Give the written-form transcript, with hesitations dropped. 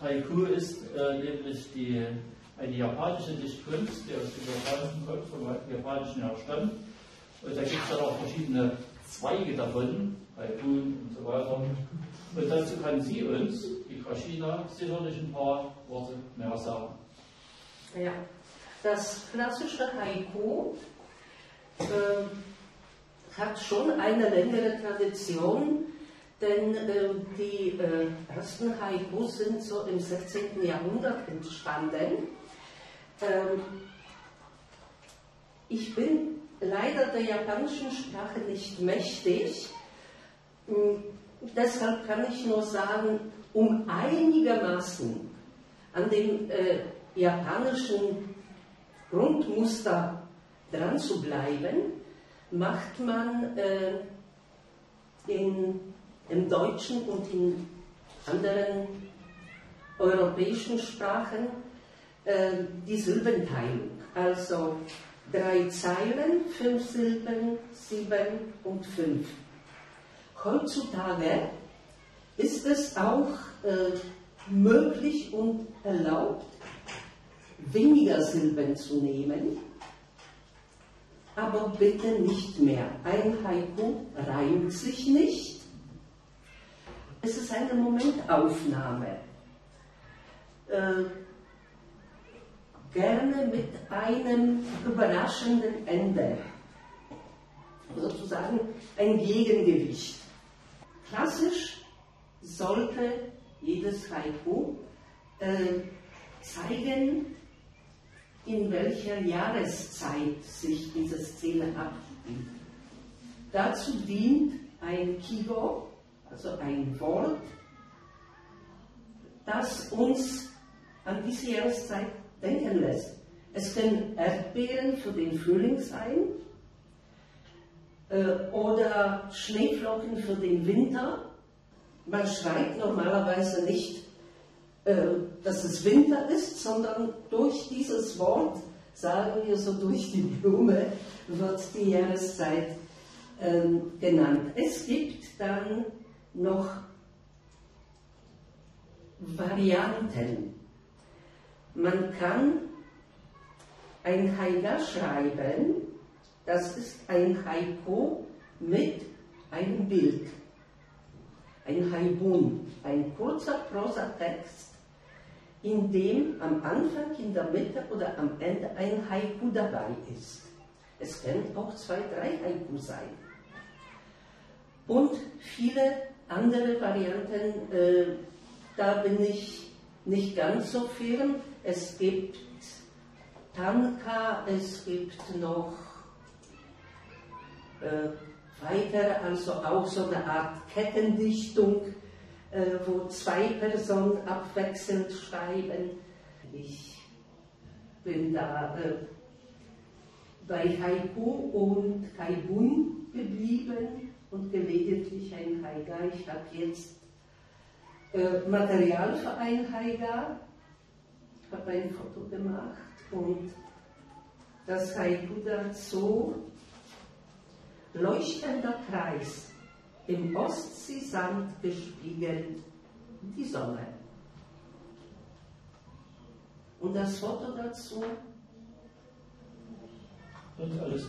Haiku ist nämlich eine japanische Dichtkunst, die aus dem japanischen kommt, vom japanischen herstammt. Und da gibt es dann auch verschiedene Zweige davon, Haiku und so weiter. Und dazu kann sie uns, die Kaschina, sicherlich ein paar Worte mehr sagen. Ja, das klassische Haiku hat schon eine längere Tradition, denn die ersten Haikus sind so im 16. Jahrhundert entstanden. Ich bin leider der japanischen Sprache nicht mächtig, deshalb kann ich nur sagen, um einigermaßen an dem japanischen Grundmuster dran zu bleiben, macht man im Deutschen und in anderen europäischen Sprachen die Silbenteilung. Also 3 Zeilen, 5 Silben, 7 und 5. Heutzutage ist es auch möglich und erlaubt, weniger Silben zu nehmen, aber bitte nicht mehr. Ein Haiku reimt sich nicht. Es ist eine Momentaufnahme. Gerne mit einem überraschenden Ende. Sozusagen ein Gegengewicht. Klassisch sollte jedes Haiku zeigen, in welcher Jahreszeit sich diese Szene abspielt. Dazu dient ein Kigo, also ein Wort, das uns an diese Jahreszeit denken lässt. Es können Erdbeeren für den Frühling sein oder Schneeflocken für den Winter. Man schreibt normalerweise nicht, dass es Winter ist, sondern durch dieses Wort, sagen wir so durch die Blume, wird die Jahreszeit genannt. Es gibt dann noch Varianten. Man kann ein Haiga schreiben, das ist ein Haiku mit einem Bild. Ein Haibun, ein kurzer Prosatext, in dem am Anfang, in der Mitte oder am Ende ein Haiku dabei ist. Es können auch 2, 3 Haiku sein. Und viele andere Varianten, da bin ich nicht ganz so firm. Es gibt Tanka, es gibt noch weitere, also auch so eine Art Kettendichtung, wo 2 Personen abwechselnd schreiben. Ich bin da bei Haiku und Haibun geblieben und gelegentlich ein Haiga. Ich habe jetzt Material für ein Haiga, habe ein Foto gemacht und das Haiku dazu: leuchtender Kreis, im Ostseesand gespiegelt, die Sonne. Und das Foto dazu. Und alles